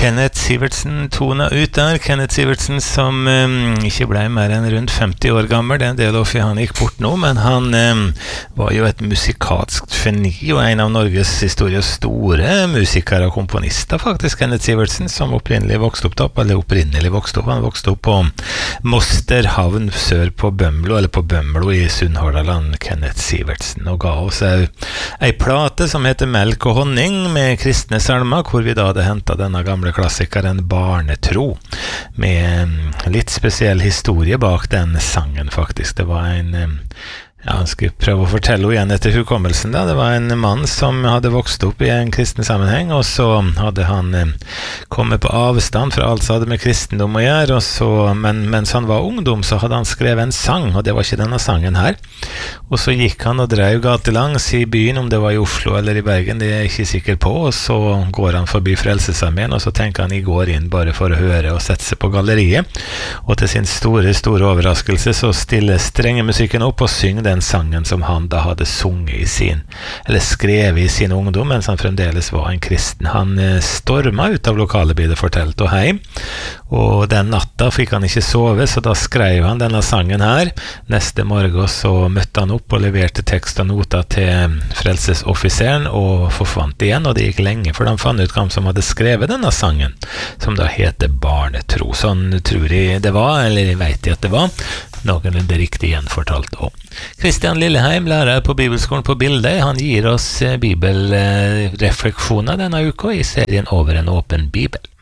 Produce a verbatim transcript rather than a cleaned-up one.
Kenneth Sivertsen tona ut der. Kenneth Sivertsen som um, ikke ble mer enn rundt femti år gammel. Det er en del år før han gikk bort nå, men han um, var jo et musikalsk geni og en av Norges histories store musikere og komponister, faktisk, Kenneth Sivertsen, som opprinnelig vokste opp, eller opprinnelig vokste opp, han vokste opp på Mosterhavn sør på Bømlo, eller på Bømlo i Sunnhordland, Kenneth Sivertsen, og ga oss ei, ei plate som heter Melk og honning med kristne salmer, hvor vi da hadde hentet denne gamle klassikeren Barnetro, med litt spesiell historie bak den sangen, faktisk. Det var en... Ja, han skulle prøve å fortelle henne igjen etter hukommelsen da. Det var en mann som hadde vokst opp i en kristen sammenheng, og så hadde han eh, kommet på avstand fra alt som hadde med kristendom å gjøre, og så, men mens han var ungdom så hadde han skrevet en sang, og det var ikke denne sangen her. Og så gikk han og drev gatelangs i byen, om det var i Oslo eller i Bergen, det er jeg ikke sikker på, og så går han forbi Frelsesarmeen, og så tenker han, jeg går inn bare for å høre og sette seg på galleriet, og til sin store, store overraskelse så stiller strengemusikken opp og synger den sangen som han da hadde sunget i sin, eller skrevet i sin ungdom, mens han fremdeles var en kristen. Han eh, stormet ut av lokalet, blir det fortalt, og hjem, og den natta fikk han ikke sove, så da skrev han denne sangen her. Neste morgen så møtte han opp og leverte tekst og noter til frelsesoffiseren og forsvant igjen, og det gikk lenge før de fant ut hvem som hadde skrevet denne sangen, som da heter Barnetro. Sånn tror jeg det var, eller jeg vet jeg at det var, noenlunde riktig gjenfortalt også. Kristian Lilleheim, lærer på Bibelskolen på Bilde, han gir oss bibelrefleksjoner denne uka i serien Over en åpen bibel.